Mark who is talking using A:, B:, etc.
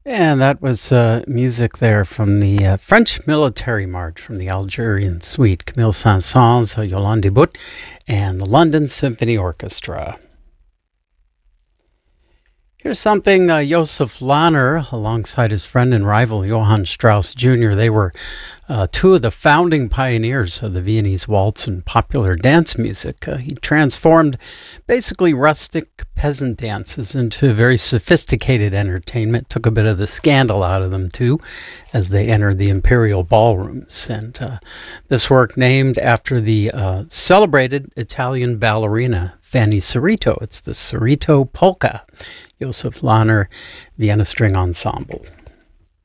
A: And that was music there from the French Military March from the Algerian Suite, Camille Saint-Saëns, Yolande Bout, and the London Symphony Orchestra. Here's something Joseph Lahner, alongside his friend and rival Johann Strauss Jr., they were two of the founding pioneers of the Viennese waltz and popular dance music. He transformed basically rustic peasant dances into very sophisticated entertainment, took a bit of the scandal out of them too, as they entered the imperial ballrooms. And this work named after the celebrated Italian ballerina Fanny Cerrito. It's the Cerrito Polka. Joseph Lahner, Vienna String Ensemble.